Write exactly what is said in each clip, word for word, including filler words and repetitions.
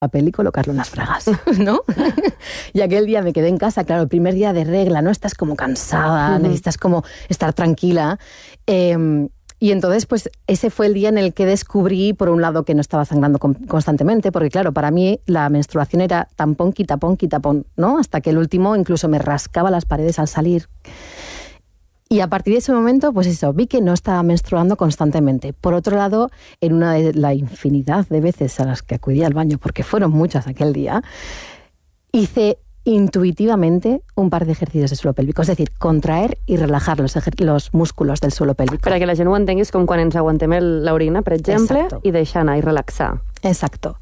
papel y colocarlo en las bragas, ¿no? Y aquel día me quedé en casa, claro, el primer día de regla, ¿no? Estás como cansada, uh-huh. necesitas como estar tranquila. Eh, y entonces, pues, ese fue el día en el que descubrí, por un lado, que no estaba sangrando con, constantemente, porque, claro, para mí la menstruación era tampón, quitapón, quitapón, ¿no? Hasta que el último incluso me rascaba las paredes al salir. Y a partir de ese momento, pues eso, vi que no estaba menstruando constantemente. Por otro lado, en una de la infinidad de veces a las que acudí al baño, porque fueron muchas aquel día, hice intuitivamente un par de ejercicios de suelo pélvico, es decir, contraer y relajar los, ejer- los músculos del suelo pélvico. Para que la gent ho entengui, és com quan ens aguantem el, l'orina, per exemple, Exacto. i deixar anar i relaxar. Exacto.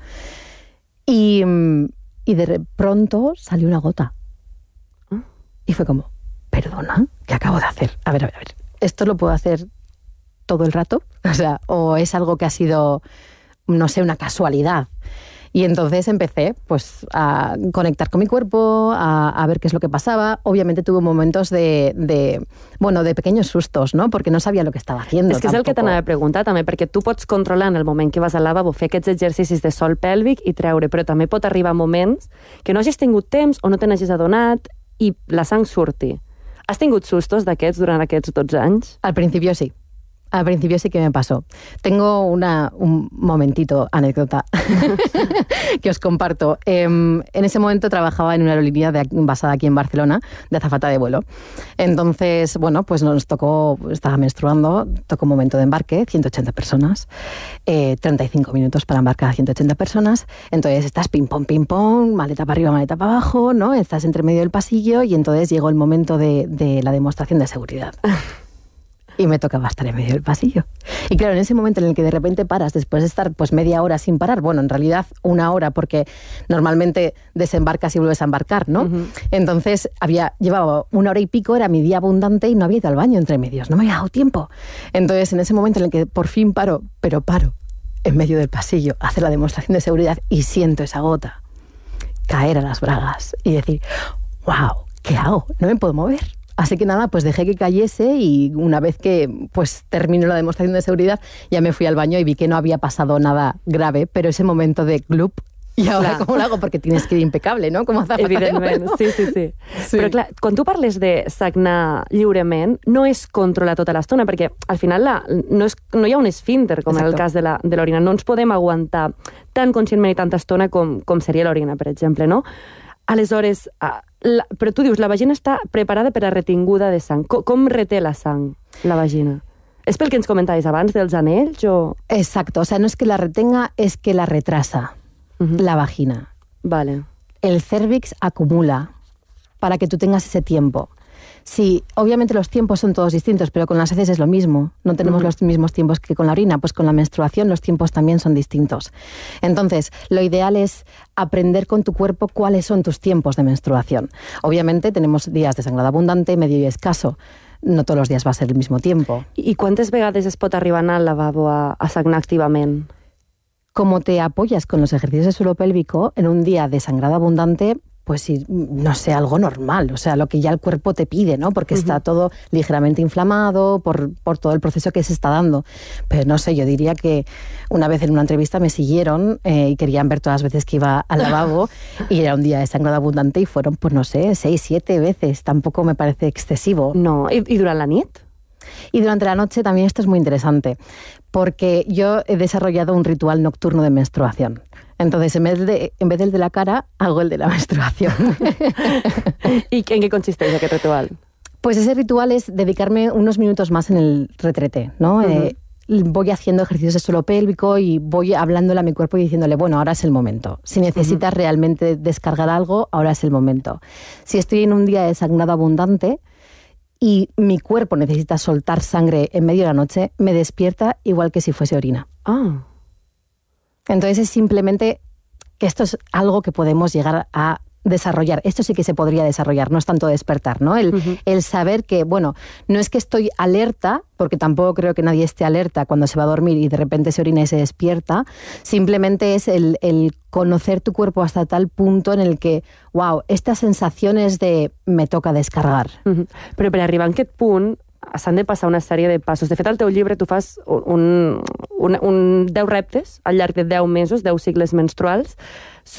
Y, y de pronto salió una gota. ¿Ah? Y fue como... Perdona, ¿qué acabo de hacer? A ver, a ver, a ver. ¿Esto lo puedo hacer todo el rato? O sea, ¿o es algo que ha sido, no sé, una casualidad? Y entonces empecé, pues, a conectar con mi cuerpo, a, a ver qué es lo que pasaba. Obviamente tuve momentos de, de, bueno, de pequeños sustos, ¿no? Porque no sabia el que estava haciendo. És que tampoco. És el que t'anava a preguntar, també, perquè tu pots controlar en el moment que vas al lavabo, fer aquests exercicis de sòl pèlvic i treure, però també pot arribar moments que no hagis tingut temps o no te n'hagis adonat i la sang surti. ¿Has tingut sustos d'aquests durant aquests dotze anys? Al principio sí. Al principio sí que me pasó. Tengo una, un momentito, anécdota, que os comparto. Eh, en ese momento trabajaba en una aerolínea de, basada aquí en Barcelona, de azafata de vuelo. Entonces, bueno, pues nos tocó, estaba menstruando, tocó un momento de embarque, ciento ochenta personas, eh, treinta y cinco minutos para embarcar a ciento ochenta personas. Entonces estás ping-pong, ping-pong, maleta para arriba, maleta para abajo, ¿no? Estás entre medio del pasillo y entonces llegó el momento de, de la demostración de seguridad. Y me tocaba estar en medio del pasillo. Y claro, en ese momento en el que de repente paras, después de estar pues media hora sin parar, bueno, en realidad una hora, porque normalmente desembarcas y vuelves a embarcar, ¿no? Uh-huh. Entonces había llevaba una hora y pico, era mi día abundante y no había ido al baño entre medios, no me había dado tiempo. Entonces, en ese momento en el que por fin paro, pero paro en medio del pasillo, a hacer la demostración de seguridad y siento esa gota caer a las bragas y decir, wow, ¿qué hago? No me puedo mover. Así que nada, pues dejé que cayese y una vez que pues terminó la demostración de seguridad ya me fui al baño y vi que no había pasado nada grave, pero ese momento de glup, i ara clar. Com ho hago? Perquè tienes que ir impecable, no? Com a zapata Evidentment, de sí, sí, sí, sí. Però clar, quan tu parles de sagnar lliurement, no és controlar tota l'estona, perquè al final la, no, és, no hi ha un esfínter, com Exacto. en el cas de, la, de l'orina. No ens podem aguantar tan conscientment i tanta estona com, com seria l'orina, per exemple, no? Aleshores, la, però tu dius, la vagina està preparada per a retinguda de sang. Com, com reté la sang, la vagina? ¿Es pel que ens comentaves abans dels anells o...? Exacto, o sea, no es que la retenga, es que la retrasa uh-huh. la vagina. Vale. El cérvix acumula para que tú tengas ese tiempo. Sí, obviamente los tiempos son todos distintos, pero con las heces es lo mismo. No tenemos uh-huh. los mismos tiempos que con la orina, pues con la menstruación los tiempos también son distintos. Entonces, lo ideal es aprender con tu cuerpo cuáles son tus tiempos de menstruación. Obviamente tenemos días de sangrado abundante, medio y escaso. No todos los días va a ser el mismo tiempo. I quantes vegades es pot arribar a anar al lavabo a, a sagnar activament? Como te apoyas con los ejercicios de suelo pélvico, en un día de sangrado abundante, pues no sé, algo normal, o sea, lo que ya el cuerpo te pide, ¿no? Porque uh-huh. está todo ligeramente inflamado por, por todo el proceso que se está dando. Pero no sé, yo diría que una vez en una entrevista me siguieron eh, y querían ver todas las veces que iba al lavabo y era un día de sangrado abundante y fueron, pues no sé, seis, siete veces. Tampoco me parece excesivo. No, ¿y, y durante la nit? Y durante la noche también esto es muy interesante, porque yo he desarrollado un ritual nocturno de menstruación. Entonces, en vez, de, en vez del de la cara, hago el de la menstruación. ¿Y en qué consiste ese ritual? Pues ese ritual es dedicarme unos minutos más en el retrete, ¿no? Uh-huh. Eh, voy haciendo ejercicios de suelo pélvico y voy hablándole a mi cuerpo y diciéndole, bueno, ahora es el momento. Si necesitas uh-huh. realmente descargar algo, ahora es el momento. Si estoy en un día de sangrado abundante y mi cuerpo necesita soltar sangre en medio de la noche, me despierta igual que si fuese orina. Ah. Entonces es simplemente que esto es algo que podemos llegar a desarrollar. Esto sí que se podría desarrollar, no es tanto despertar, ¿no? El, uh-huh. el saber que, bueno, no es que estoy alerta, porque tampoco creo que nadie esté alerta cuando se va a dormir y de repente se orina y se despierta, simplemente es el, el conocer tu cuerpo hasta tal punto en el que, wow, estas sensaciones de me toca descargar. Uh-huh. Però per arribar a aquest punt, s'han de passar una sèrie de passos. De fet, al teu llibre tu fas un, un, un deu reptes al llarg de deu mesos, deu cicles menstruals,